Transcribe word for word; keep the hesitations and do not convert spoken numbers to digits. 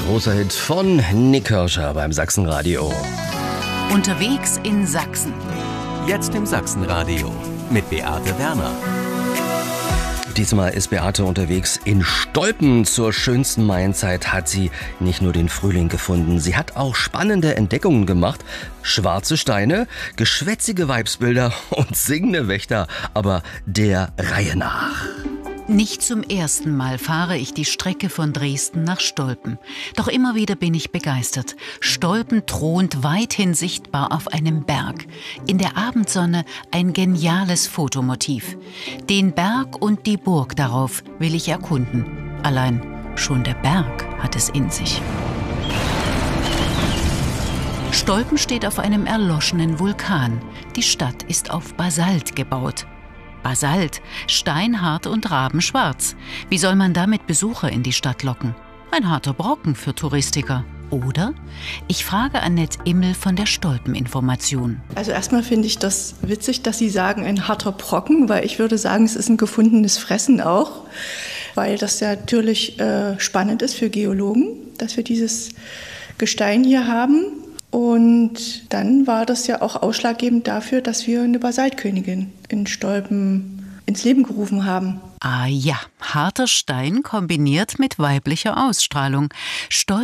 großer Hit von Nik Kershaw beim Sachsenradio. Unterwegs in Sachsen. Jetzt im Sachsenradio mit Beate Werner. Diesmal ist Beate unterwegs in Stolpen. Zur schönsten Maienzeit hat sie nicht nur den Frühling gefunden, sie hat auch spannende Entdeckungen gemacht. Schwarze Steine, geschwätzige Weibsbilder und singende Wächter, aber der Reihe nach. Nicht zum ersten Mal fahre ich die Strecke von Dresden nach Stolpen. Doch immer wieder bin ich begeistert. Stolpen thront weithin sichtbar auf einem Berg. In der Abendsonne ein geniales Fotomotiv. Den Berg und die Burg darauf will ich erkunden. Allein schon der Berg hat es in sich. Stolpen steht auf einem erloschenen Vulkan. Die Stadt ist auf Basalt gebaut. Basalt, steinhart und rabenschwarz. Wie soll man damit Besucher in die Stadt locken? Ein harter Brocken für Touristiker. Oder? Ich frage Annette Immel von der Stolpeninformation. Also erstmal finde ich das witzig, dass Sie sagen, ein harter Brocken, weil ich würde sagen, es ist ein gefundenes Fressen auch, weil das ja natürlich äh, spannend ist für Geologen, dass wir dieses Gestein hier haben. Und dann war das ja auch ausschlaggebend dafür, dass wir eine Basaltkönigin in Stolpen ins Leben gerufen haben. Ah ja, harter Stein kombiniert mit weiblicher Ausstrahlung. Stolpen